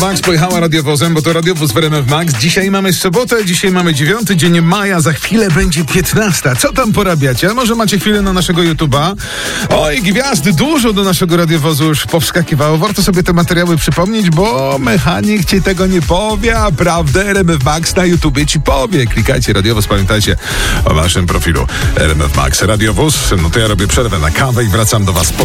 Max pojechała radiowozem, bo to radiowóz w RMF Max. Dzisiaj mamy sobotę, dzisiaj mamy 9 dzień maja, za chwilę będzie 15. Co tam porabiacie? A może macie chwilę na naszego YouTube'a? Oj, gwiazdy, dużo do naszego radiowozu już powskakiwało. Warto sobie te materiały przypomnieć, bo mechanik ci tego nie powie, a prawdę RMF Max na YouTubie ci powie. Klikajcie radiowóz, pamiętajcie o naszym profilu RMF Max. Radiowóz, no to ja robię przerwę na kawę i wracam do was po